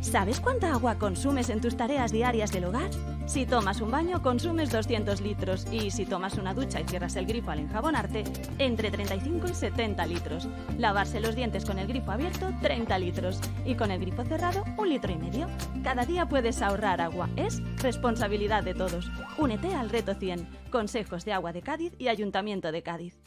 ¿Sabes cuánta agua consumes en tus tareas diarias del hogar? Si tomas un baño, consumes 200 litros y si tomas una ducha y cierras el grifo al enjabonarte, entre 35 y 70 litros. Lavarse los dientes con el grifo abierto, 30 litros y con el grifo cerrado, 1,5 litros. Cada día puedes ahorrar agua. Es responsabilidad de todos. Únete al Reto 100. Consejos de Agua de Cádiz y Ayuntamiento de Cádiz.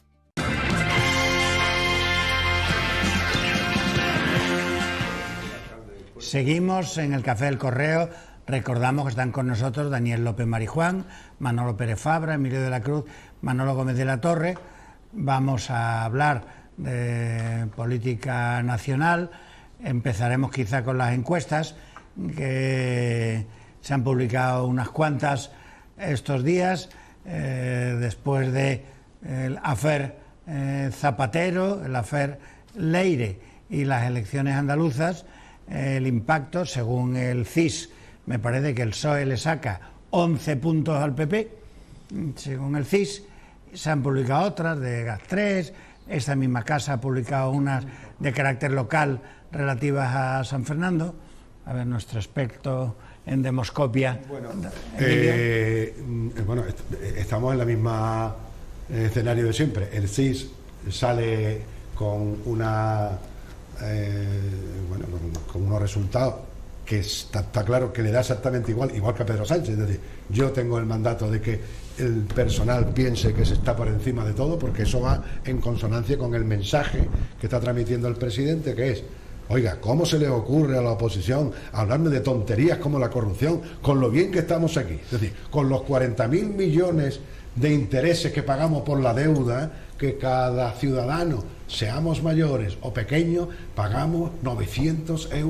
Seguimos en el Café del Correo. Recordamos que están con nosotros Daniel López Marijuán, Manolo Pérez Fabra, Emilio de la Cruz, Manolo Gómez de la Torre. Vamos a hablar de política nacional. Empezaremos quizá con las encuestas, que se han publicado unas cuantas estos días, después de el affair Zapatero, el affair Leire y las elecciones andaluzas. El impacto, según el CIS, me parece que el PSOE le saca 11 puntos al PP, según el CIS. Se han publicado otras de GAT3, esta misma casa ha publicado unas de carácter local relativas a San Fernando. A ver, nuestro experto en demoscopia. Bueno, estamos en la misma escenario de siempre. El CIS sale con una con unos resultados que está claro que le da exactamente igual que a Pedro Sánchez. Es decir, yo tengo el mandato de que el personal piense que se está por encima de todo, porque eso va en consonancia con el mensaje que está transmitiendo el presidente, que es: oiga, ¿cómo se le ocurre a la oposición hablarme de tonterías como la corrupción, con lo bien que estamos aquí? Es decir, con los 40.000 millones de intereses que pagamos por la deuda, que cada ciudadano, seamos mayores o pequeños, pagamos 900 euros